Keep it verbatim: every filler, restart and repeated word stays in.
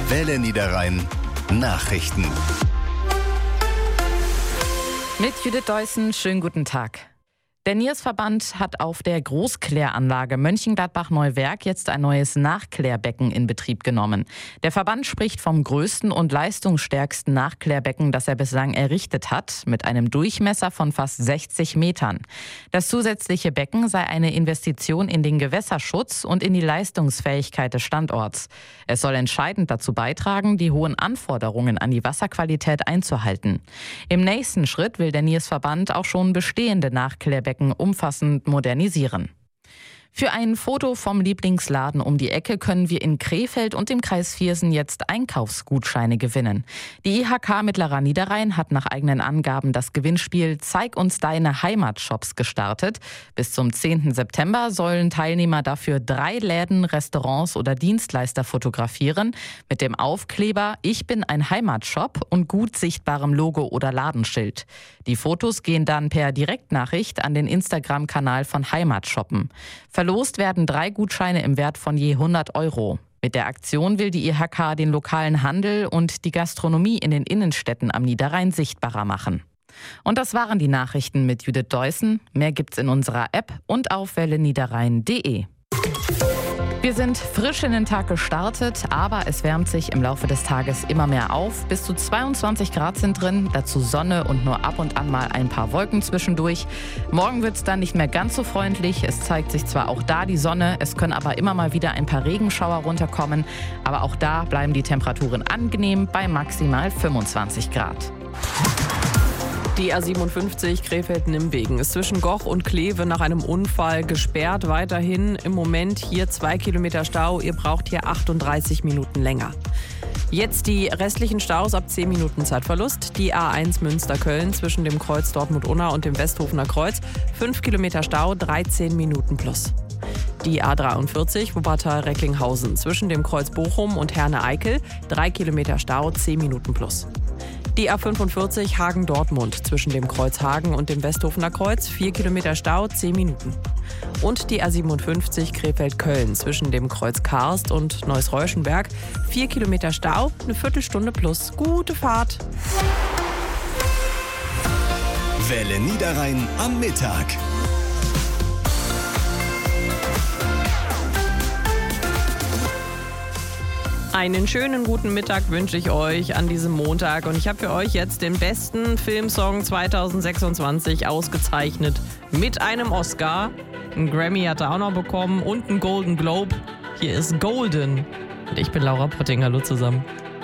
Welle Niederrhein Nachrichten. Mit Judith Deussen, schönen guten Tag. Der Niersverband hat auf der Großkläranlage Mönchengladbach-Neuwerk jetzt ein neues Nachklärbecken in Betrieb genommen. Der Verband spricht vom größten und leistungsstärksten Nachklärbecken, das er bislang errichtet hat, mit einem Durchmesser von fast sechzig Metern. Das zusätzliche Becken sei eine Investition in den Gewässerschutz und in die Leistungsfähigkeit des Standorts. Es soll entscheidend dazu beitragen, die hohen Anforderungen an die Wasserqualität einzuhalten. Im nächsten Schritt will der Niersverband auch schon bestehende Nachklärbecken umfassend modernisieren. Für ein Foto vom Lieblingsladen um die Ecke können wir in Krefeld und im Kreis Viersen jetzt Einkaufsgutscheine gewinnen. Die I H K Mittlerer Niederrhein hat nach eigenen Angaben das Gewinnspiel Zeig uns deine Heimatshops gestartet. Bis zum zehnten September sollen Teilnehmer dafür drei Läden, Restaurants oder Dienstleister fotografieren mit dem Aufkleber Ich bin ein Heimatshop und gut sichtbarem Logo oder Ladenschild. Die Fotos gehen dann per Direktnachricht an den Instagram-Kanal von Heimatshoppen. Verlost werden drei Gutscheine im Wert von je hundert Euro. Mit der Aktion will die I H K den lokalen Handel und die Gastronomie in den Innenstädten am Niederrhein sichtbarer machen. Und das waren die Nachrichten mit Judith Deussen. Mehr gibt's in unserer App und auf welle niederrhein punkt de. Wir sind frisch in den Tag gestartet, aber es wärmt sich im Laufe des Tages immer mehr auf. Bis zu zweiundzwanzig Grad sind drin, dazu Sonne und nur ab und an mal ein paar Wolken zwischendurch. Morgen wird es dann nicht mehr ganz so freundlich. Es zeigt sich zwar auch da die Sonne, es können aber immer mal wieder ein paar Regenschauer runterkommen. Aber auch da bleiben die Temperaturen angenehm bei maximal fünfundzwanzig Grad. Die A siebenundfünfzig Krefeld-Nimwegen ist zwischen Goch und Kleve nach einem Unfall gesperrt. Weiterhin im Moment hier zwei Kilometer Stau. Ihr braucht hier achtunddreißig Minuten länger. Jetzt die restlichen Staus ab zehn Minuten Zeitverlust. Die A eins Münster-Köln zwischen dem Kreuz Dortmund-Unna und dem Westhofener Kreuz. fünf Kilometer Stau, dreizehn Minuten plus. Die A dreiundvierzig Wuppertal-Recklinghausen zwischen dem Kreuz Bochum und Herne-Eickel. drei Kilometer Stau, zehn Minuten plus. Die A fünfundvierzig Hagen-Dortmund zwischen dem Kreuz Hagen und dem Westhofener Kreuz, vier Kilometer Stau, zehn Minuten. Und die A siebenundfünfzig Krefeld-Köln zwischen dem Kreuz Karst und Neuss-Reuschenberg, vier Kilometer Stau, eine Viertelstunde plus. Gute Fahrt! Welle Niederrhein am Mittag. Einen schönen guten Mittag wünsche ich euch an diesem Montag und ich habe für euch jetzt den besten Filmsong zweitausendsechsundzwanzig ausgezeichnet mit einem Oscar. Einen Grammy hat er auch noch bekommen und einen Golden Globe. Hier ist Golden und ich bin Laura Potting. Hallo zusammen.